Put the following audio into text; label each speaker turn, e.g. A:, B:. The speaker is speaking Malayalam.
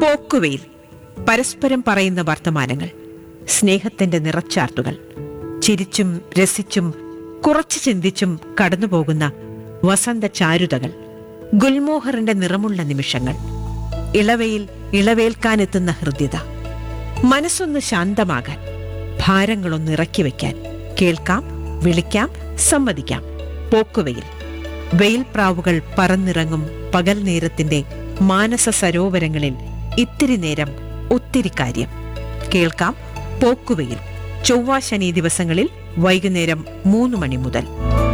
A: പോക്കുവെയിൽ, പരസ്പരം പറയുന്ന വർത്തമാനങ്ങൾ, സ്നേഹത്തിന്റെ നിറച്ചാർത്തുകൾ, ചിരിച്ചും രസിച്ചും കുറച്ച് ചിന്തിച്ചും കടന്നുപോകുന്ന വസന്ത ചാരുതകൾ, ഗുൽമോഹറിന്റെ നിറമുള്ള നിമിഷങ്ങൾ, ഇളവയിൽ ഇളവേൽക്കാനെത്തുന്ന ഹൃദ്യത, മനസ്സൊന്ന് ശാന്തമാകാൻ, ഭാരങ്ങളൊന്ന് ഇറക്കി വയ്ക്കാൻ. കേൾക്കാം, വിളിക്കാം, സമ്മതിക്കാം. പോക്കുവെയിൽ. വെയിൽപ്രാവുകൾ പറന്നിറങ്ങും പകൽ നേരത്തിന്റെ മാനസ സരോവരങ്ങളിൽ ഇത്തിരി നേരം ഒത്തിരി കാര്യം. കേൾക്കാം പോക്കുവെയിൽ. ചൊവ്വ ശനി ദിവസങ്ങളിൽ വൈകുന്നേരം 3 മണി മുതൽ.